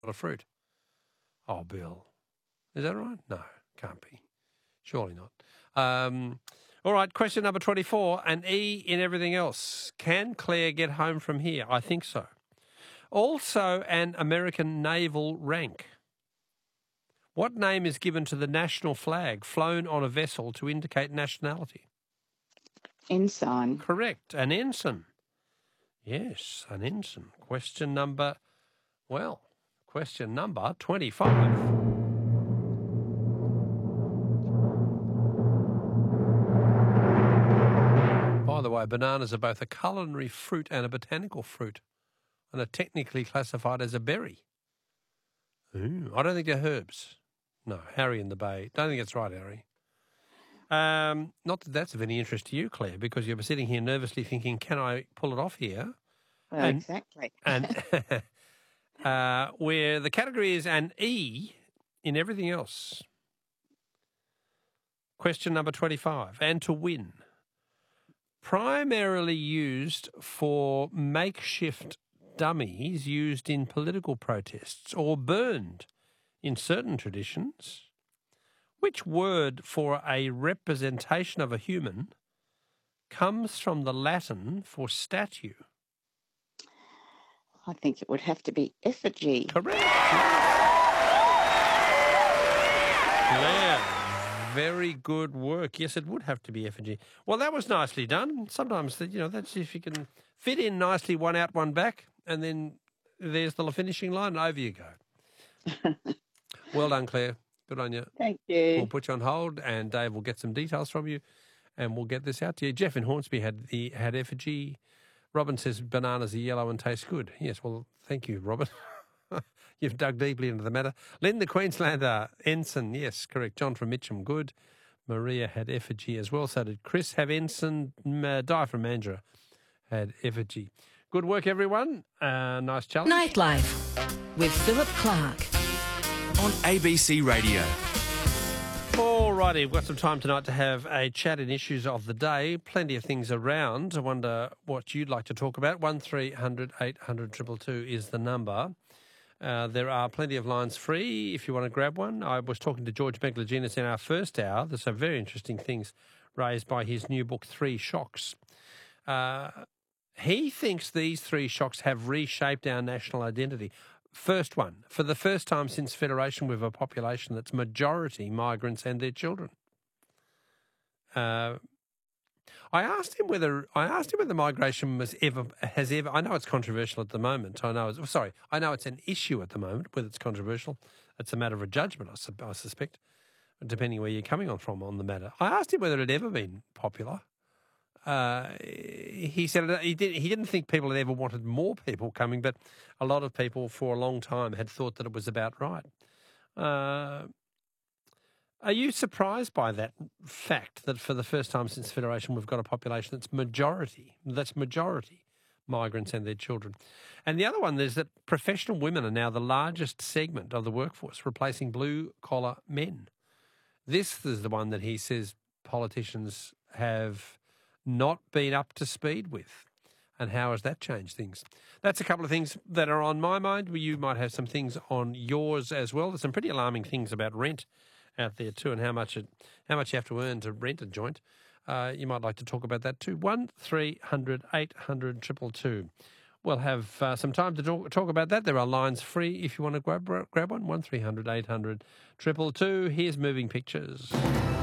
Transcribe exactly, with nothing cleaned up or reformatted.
of fruit. Oh, Bill. Is that right? No, can't be. Surely not. Um, all right, question number twenty-four, an E in everything else. Can Claire get home from here? I think so. Also an American naval rank. What name is given to the national flag flown on a vessel to indicate nationality? Ensign. Correct, an ensign. Yes, an ensign. Question number, well, question number twenty-five. By the way, bananas are both a culinary fruit and a botanical fruit and are technically classified as a berry. Ooh, I don't think they're herbs. No, Harry in the Bay. Don't think that's right, Harry. Um, not that that's of any interest to you, Claire, because you're sitting here nervously thinking, can I pull it off here? Well, and, exactly. and uh, where the category is an E in everything else. Question number twenty-five, and to win. Primarily used for makeshift dummies used in political protests or burned in certain traditions. Which word for a representation of a human comes from the Latin for statue? I think it would have to be effigy. Correct. Yeah. Very good work. Yes, it would have to be effigy. Well, that was nicely done. Sometimes, you know, that's if you can fit in nicely, one out, one back, and then there's the finishing line, and over you go. Well done, Claire. Good on you. Thank you. We'll put you on hold, and Dave will get some details from you, and we'll get this out to you. Jeff in Hornsby had the had effigy. Robin says bananas are yellow and taste good. Yes, well, thank you, Robin. You've dug deeply into the matter. Lynn, the Queenslander, ensign, yes, correct. John from Mitcham, good. Maria had effigy as well. So did Chris have ensign. Uh, Di from Mandurah had effigy. Good work, everyone. Uh, nice challenge. Nightlife with Philip Clark on A B C Radio. All righty, we've got some time tonight to have a chat in issues of the day. Plenty of things around. I wonder what you'd like to talk about. one three hundred eight hundred two two two is the number. Uh, there are plenty of lines free if you want to grab one. I was talking to George Megalogenis in our first hour. There's some very interesting things raised by his new book, Three Shocks. Uh, he thinks these three shocks have reshaped our national identity. First one, for the first time since Federation, we have a population that's majority migrants and their children. Uh, I asked him whether I asked him whether migration was ever has ever. I know it's controversial at the moment. I know. It's, sorry, I know it's an issue at the moment. Whether it's controversial, it's a matter of a judgment. I, I suspect, depending where you're coming on from on the matter. I asked him whether it had ever been popular. Uh, he said he did. He didn't think people had ever wanted more people coming, but a lot of people for a long time had thought that it was about right. Uh, Are you surprised by that fact that for the first time since Federation we've got a population that's majority, that's majority migrants and their children? And the other one is that professional women are now the largest segment of the workforce, replacing blue-collar men. This is the one that he says politicians have not been up to speed with. And how has that changed things? That's a couple of things that are on my mind. You might have some things on yours as well. There's some pretty alarming things about rent out there too, and how much it, how much you have to earn to rent a joint. Uh, you might like to talk about that too. One three hundred eight hundred triple two. We'll have uh, some time to talk, talk about that. There are lines free if you want to grab grab one. One three hundred eight hundred triple two. Here's Moving Pictures.